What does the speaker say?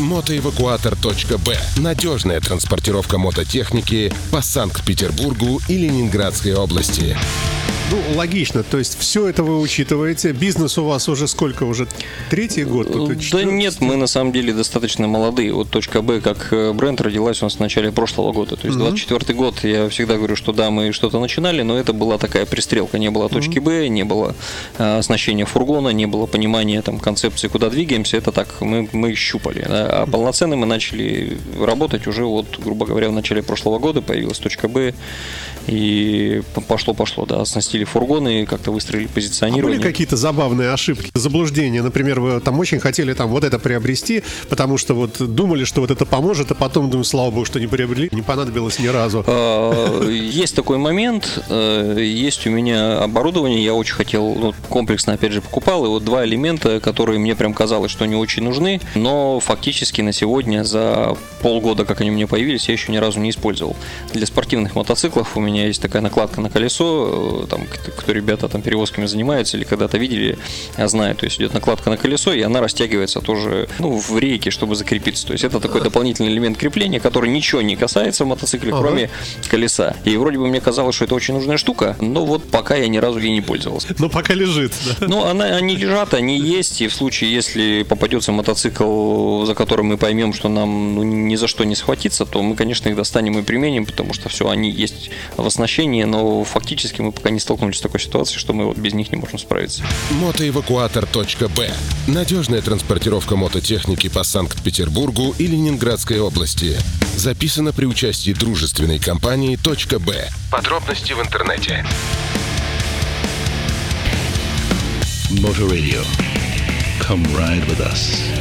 Мотоэвакуатор.б. Надежная транспортировка мототехники по Санкт-Петербургу и Ленинградской области. Ну, логично, то есть все это вы учитываете. Бизнес у вас уже сколько? Уже третий год? Да нет, мы на самом деле достаточно молодые. Вот .б как бренд родилась у нас в начале прошлого года. То есть 24-й год, я всегда говорю, что да, мы что-то начинали, но это была такая пристрелка. Не было точки Б, не было оснащения фургона, не было понимания там, концепции, куда двигаемся. Это так, мы щупали. Да? А полноценно мы начали работать уже, вот, грубо говоря, в начале прошлого года появилась точка Б. И пошло, да, оснастили фургоны, как-то выстроили позиционирование. А были какие-то забавные ошибки, заблуждения? Например, вы там очень хотели там вот это приобрести, потому что вот думали, что вот это поможет, а потом думаю, слава богу, что не приобрели, не понадобилось ни разу. Есть такой момент, есть у меня оборудование, я очень хотел, комплексно опять же покупал, и вот два элемента, которые мне прям казалось, что они очень нужны, но фактически на сегодня за полгода, как они у меня появились, я еще ни разу не использовал. Для спортивных мотоциклов у меня есть такая накладка на колесо, там, кто ребята там перевозками занимаются или когда-то видели, я знаю, то есть идет накладка на колесо, и она растягивается тоже в рейке, чтобы закрепиться. То есть это такой дополнительный элемент крепления, который ничего не касается в мотоцикле, кроме колеса. И вроде бы мне казалось, что это очень нужная штука, но вот пока я ни разу ей не пользовался. Но пока лежит. Да? Ну, они лежат, они есть, и в случае, если попадется мотоцикл, за которым мы поймем, что нам ни за что не схватиться, то мы, конечно, их достанем и применим, потому что все, они есть в оснащении, но фактически мы пока не столкнулись с такой ситуацией, что мы вот без них не можем справиться. Мотоэвакуатор.б. Надежная транспортировка мототехники по Санкт-Петербургу и Ленинградской области. Записано при участии дружественной компании .б. Подробности в интернете. Motor Radio. Come ride with us.